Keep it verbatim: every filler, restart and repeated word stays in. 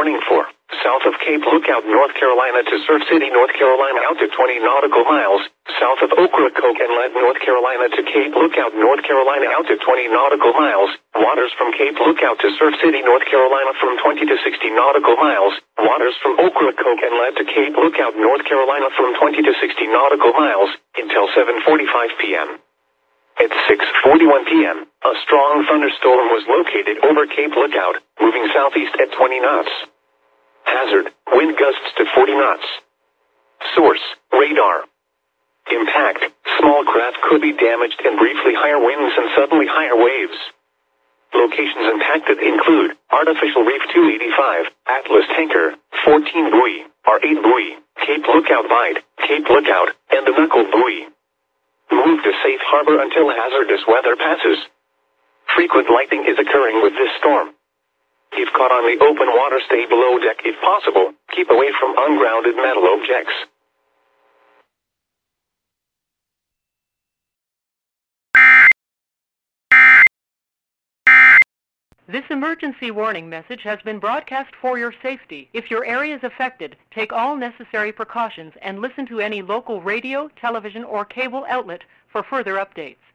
warning for south of Cape Lookout, North Carolina to Surf City, North Carolina out to twenty nautical miles, south of Ocracoke Inlet, North Carolina to Cape Lookout, North Carolina out to twenty nautical miles, waters from Cape Lookout to Surf City, North Carolina from twenty to sixty nautical miles, waters from Ocracoke Inlet to Cape Lookout, North Carolina from twenty to sixty nautical miles, until seven forty-five p m At six forty-one p m, a strong thunderstorm was located over Cape Lookout, moving southeast at twenty knots. Hazard, wind gusts to forty knots. Source, radar. Impact, small craft could be damaged and briefly higher winds and suddenly higher waves. Locations impacted include Artificial Reef two eighty-five, Atlas Tanker, fourteen buoy, R eight buoy, Cape Lookout Bight, Cape Lookout, and the Knuckle buoy. Move to safe harbor until hazardous weather passes. Frequent lightning is occurring with this storm. If caught on the open water, stay below deck if possible. Keep away from ungrounded metal objects. This emergency warning message has been broadcast for your safety. If your area is affected, take all necessary precautions and listen to any local radio, television, or cable outlet for further updates.